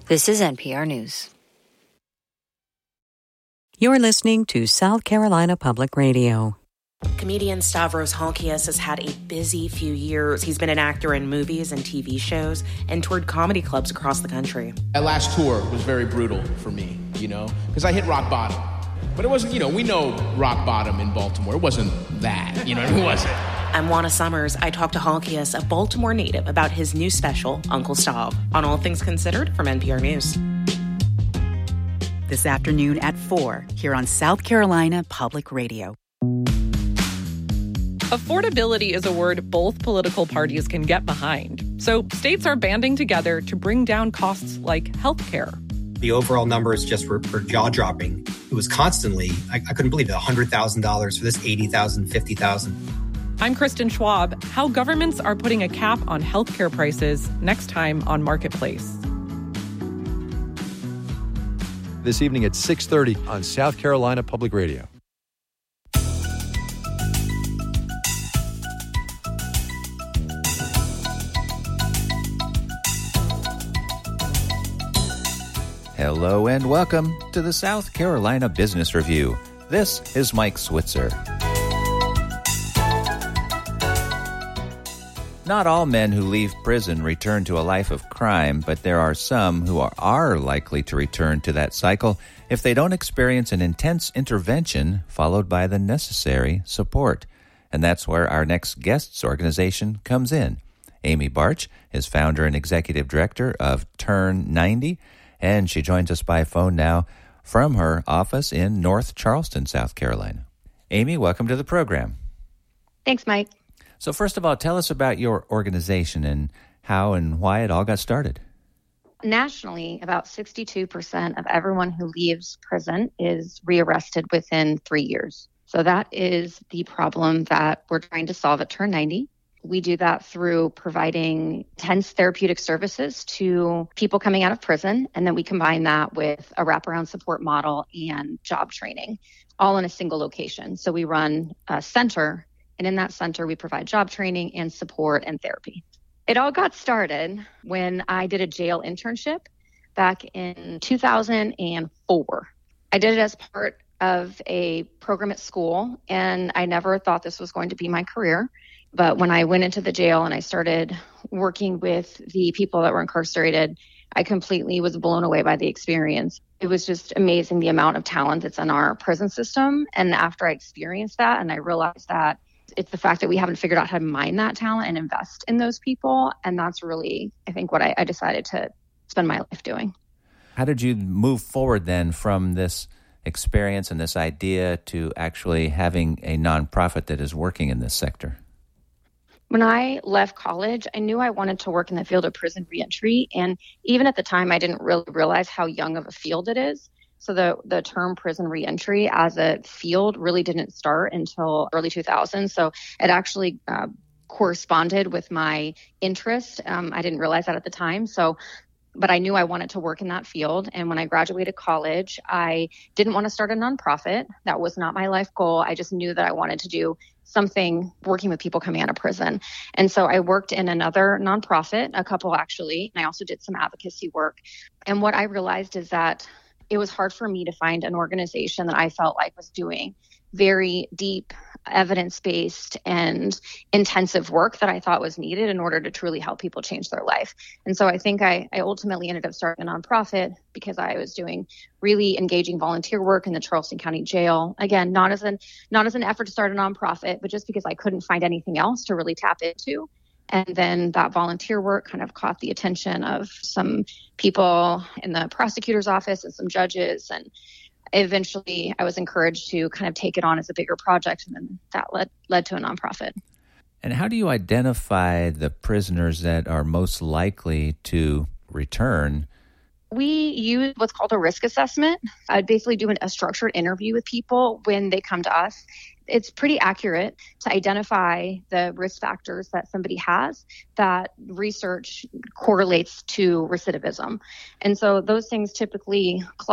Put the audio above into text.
This is NPR News. You're listening to South Carolina Public Radio. Comedian Stavros Halkias has had a busy few years. He's been an actor in movies and TV shows and toured comedy clubs across the country. That last tour was very brutal for me, because I hit rock bottom. But it wasn't, we know rock bottom in Baltimore. It wasn't that, it wasn't. I'm Juana Summers. I talked to Halkias, a Baltimore native, about his new special, Uncle Stav, on All Things Considered from NPR News. This afternoon at 4, here on South Carolina Public Radio. Affordability is a word both political parties can get behind. So states are banding together to bring down costs like healthcare. The overall numbers just were jaw-dropping. It was constantly, I couldn't believe it, $100,000 for this, $80,000, $50,000. I'm Kristen Schwab. How governments are putting a cap on healthcare prices next time on Marketplace. This evening at 6:30 on South Carolina Public Radio. Hello and welcome to the South Carolina Business Review. This is Mike Switzer. Not all men who leave prison return to a life of crime, but there are some who are likely to return to that cycle if they don't experience an intense intervention followed by the necessary support. And that's where our next guest's organization comes in. Amy Barch is founder and executive director of Turn 90, and she joins us by phone now from her office in North Charleston, South Carolina. Amy, welcome to the program. Thanks, Mike. So first of all, tell us about your organization and how and why it all got started. Nationally, about 62% of everyone who leaves prison is rearrested within 3 years. So that is the problem that we're trying to solve at Turn 90. We do that through providing intense therapeutic services to people coming out of prison, and then we combine that with a wraparound support model and job training, all in a single location. So we run a center, and in that center, we provide job training and support and therapy. It all got started when I did a jail internship back in 2004. I did it as part of a program at school, and I never thought this was going to be my career. But when I went into the jail and I started working with the people that were incarcerated, I completely was blown away by the experience. It was just amazing the amount of talent that's in our prison system. And after I experienced that and I realized that it's the fact that we haven't figured out how to mine that talent and invest in those people. And that's really, I think, what I decided to spend my life doing. How did you move forward then from this experience and this idea to actually having a nonprofit that is working in this sector? When I left college, I knew I wanted to work in the field of prison reentry. And even at the time, I didn't really realize how young of a field it is. So the term prison reentry as a field really didn't start until early 2000s. So it actually corresponded with my interest. I didn't realize that at the time. But I knew I wanted to work in that field. And when I graduated college, I didn't want to start a nonprofit. That was not my life goal. I just knew that I wanted to do something working with people coming out of prison. And so I worked in another nonprofit, a couple actually, and I also did some advocacy work. And what I realized is that it was hard for me to find an organization that I felt like was doing very deep, evidence-based and intensive work that I thought was needed in order to truly help people change their life. And so I think I ultimately ended up starting a nonprofit because I was doing really engaging volunteer work in the Charleston County Jail. Again, not as an effort to start a nonprofit, but just because I couldn't find anything else to really tap into. And then that volunteer work kind of caught the attention of some people in the prosecutor's office and some judges. And eventually I was encouraged to kind of take it on as a bigger project, and then that led to a nonprofit. And how do you identify the prisoners that are most likely to return? We use what's called a risk assessment. I basically do a structured interview with people when they come to us. It's pretty accurate to identify the risk factors that somebody has that research correlates to recidivism. And so those things typically